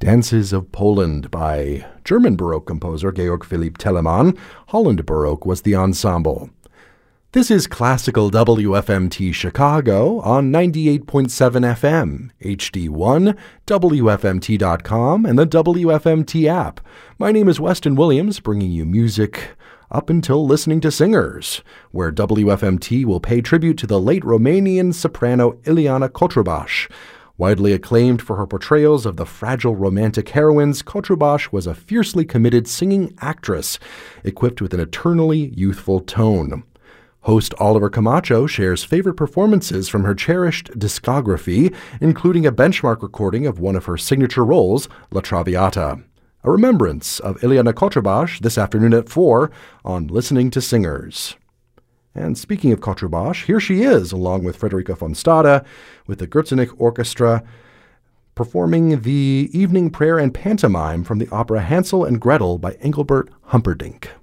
Dances of Poland by German Baroque composer Georg Philipp Telemann. Holland Baroque was the ensemble. This is Classical WFMT Chicago on 98.7 FM, HD1, WFMT.com, and the WFMT app. My name is Weston Williams, bringing you music up until listening to singers, where WFMT will pay tribute to the late Romanian soprano Ileana Cotrubas. Widely acclaimed for her portrayals of the fragile romantic heroines, Cotrubas was a fiercely committed singing actress, equipped with an eternally youthful tone. Host Oliver Camacho shares favorite performances from her cherished discography, including a benchmark recording of one of her signature roles, La Traviata. A remembrance of Ileana Cotrubas this afternoon at 4 on Listening to Singers. And speaking of Cotrubas, here she is, along with Frederica von Stade, with the Gürzenich Orchestra, performing the evening prayer and pantomime from the opera Hansel and Gretel by Engelbert Humperdinck.